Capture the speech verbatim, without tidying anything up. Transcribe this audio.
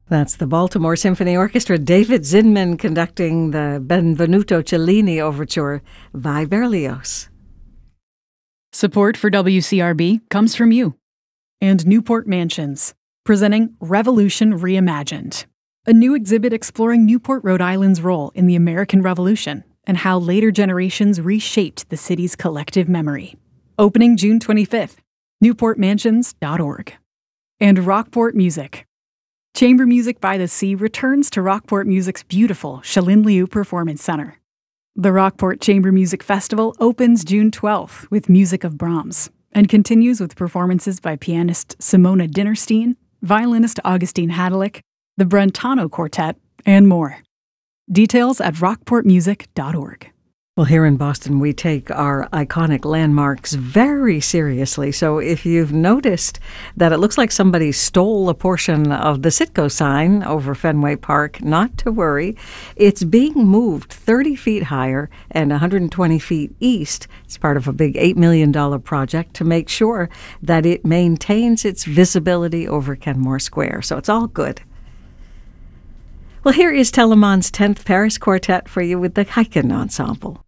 That's the Baltimore Symphony Orchestra, David Zinman conducting the Benvenuto Cellini Overture, Vai Berlioz. Support for W C R B comes from you. And Newport Mansions, presenting Revolution Reimagined, a new exhibit exploring Newport, Rhode Island's role in the American Revolution and how later generations reshaped the city's collective memory. Opening June twenty-fifth, newport mansions dot org. And Rockport Music. Chamber Music by the Sea returns to Rockport Music's beautiful Shalin Liu Performance Center. The Rockport Chamber Music Festival opens June twelfth with music of Brahms and continues with performances by pianist Simona Dinnerstein, violinist Augustine Hadelick, the Brentano Quartet, and more. Details at rockport music dot org. Well, here in Boston, we take our iconic landmarks very seriously. So if you've noticed that it looks like somebody stole a portion of the Citgo sign over Fenway Park, not to worry. It's being moved thirty feet higher and one hundred twenty feet east. It's part of a big eight million dollars project to make sure that it maintains its visibility over Kenmore Square. So it's all good. Well, here is Telemann's tenth Paris Quartet for you with the Heiken Ensemble.